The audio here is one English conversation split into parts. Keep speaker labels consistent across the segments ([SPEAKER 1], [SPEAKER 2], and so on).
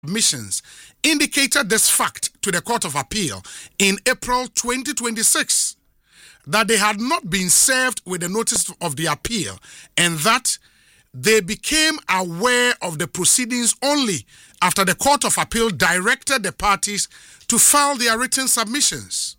[SPEAKER 1] Submissions indicated this fact to the Court of Appeal in April 2026, that they had not been served with a notice of the appeal and that they became aware of the proceedings only after the Court of Appeal directed the parties to file their written submissions.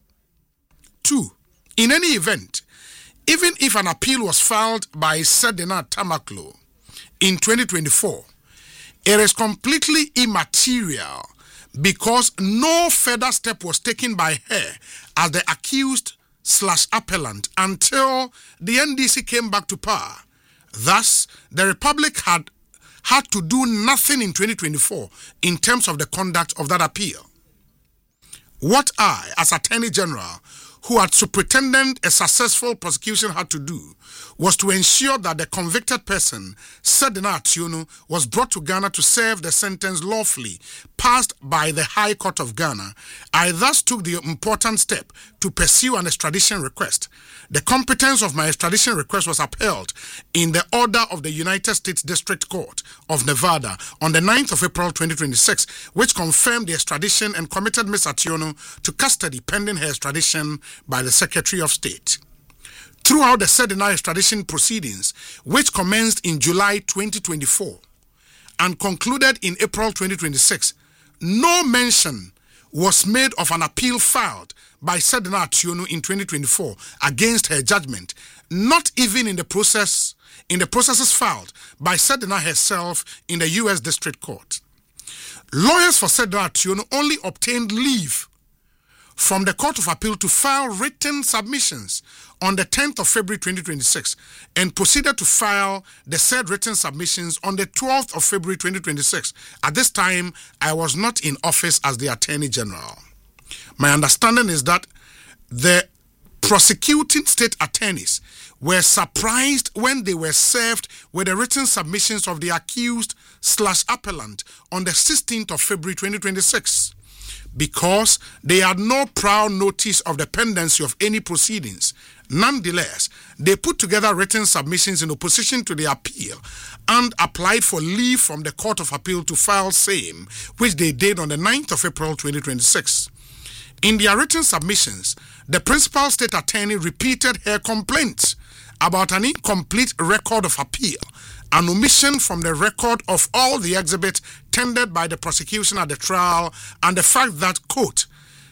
[SPEAKER 1] 2. In any event, even if an appeal was filed by Sedina Tamaklo in 2024, it is completely immaterial because no further step was taken by her as the accused/appellant until the NDC came back to power. Thus, the Republic had to do nothing in 2024 in terms of the conduct of that appeal. What I, as Attorney General, who had superintended a successful prosecution, had to do was to ensure that the convicted person, Sedina Ationu, was brought to Ghana to serve the sentence lawfully passed by the High Court of Ghana. I thus took the important step to pursue an extradition request. The competence of my extradition request was upheld in the order of the United States District Court of Nevada on the 9th of April 2026, which confirmed the extradition and committed Ms. Ationu to custody pending her extradition by the Secretary of State. Throughout the Sedina extradition proceedings, which commenced in July 2024 and concluded in April 2026, no mention was made of an appeal filed by Sedina Ationu in 2024 against her judgment, not even in the processes filed by Sedina herself in the U.S. District Court. Lawyers for Sedina Ationu only obtained leave from the Court of Appeal to file written submissions on the 10th of February 2026 and proceeded to file the said written submissions on the 12th of February 2026. At this time, I was not in office as the Attorney General. My understanding is that the prosecuting state attorneys were surprised when they were served with the written submissions of the accused/appellant on the 16th of February 2026. Because they had no prior notice of the pendency of any proceedings. Nonetheless, they put together written submissions in opposition to the appeal and applied for leave from the Court of Appeal to file same, which they did on the 9th of April 2026. In their written submissions, the principal state attorney repeated her complaints about an incomplete record of appeal, an omission from the record of all the exhibits tendered by the prosecution at the trial, and the fact that, quote,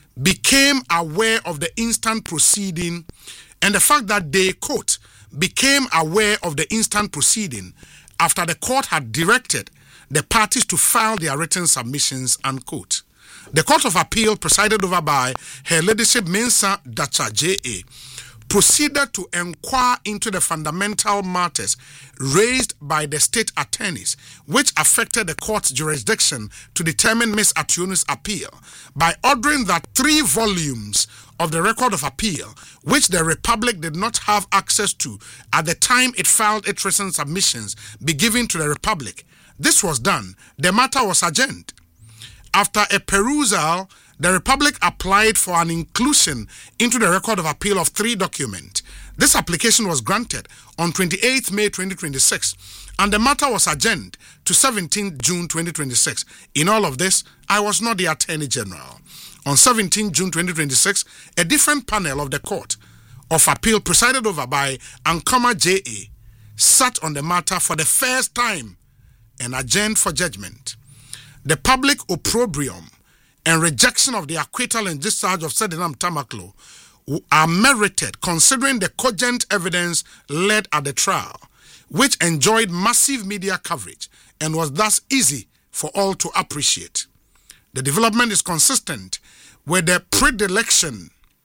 [SPEAKER 1] became aware of the instant proceeding, and the fact that they, quote, became aware of the instant proceeding after the court had directed the parties to file their written submissions, unquote. The Court of Appeal, presided over by Her Ladyship Mensa Dacha J.A., proceeded to inquire into the fundamental matters raised by the state attorneys, which affected the court's jurisdiction to determine Ms. Ationu's appeal, by ordering that 3 volumes of the record of appeal, which the Republic did not have access to at the time it filed its written submissions, be given to the Republic. This was done. The matter was adjourned. After a perusal, the Republic applied for an inclusion into the record of appeal of 3 documents. This application was granted on 28 May 2026, and the matter was adjourned to 17 June 2026. In all of this, I was not the Attorney General. On 17 June 2026, a different panel of the Court of Appeal, presided over by Ankama J.A., sat on the matter for the first time and adjourned for judgment. The public opprobrium and rejection of the acquittal and discharge of Sedina Tamaklo are merited considering the cogent evidence led at the trial, which enjoyed massive media coverage and was thus easy for all to appreciate. The development is consistent with the predilection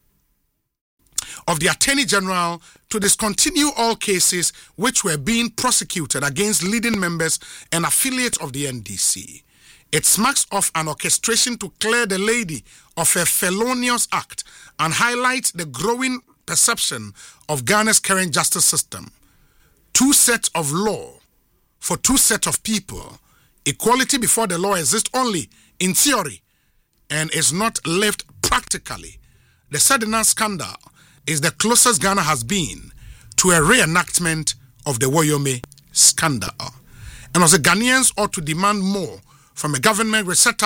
[SPEAKER 1] of the Attorney General to discontinue all cases which were being prosecuted against leading members and affiliates of the NDC. It smacks of an orchestration to clear the lady of a felonious act and highlights the growing perception of Ghana's current justice system. 2 sets of law for 2 sets of people. Equality before the law exists only in theory and is not lived practically. The Sedina scandal is the closest Ghana has been to a reenactment of the Woyome scandal. And as the Ghanaians ought to demand more from a government receptor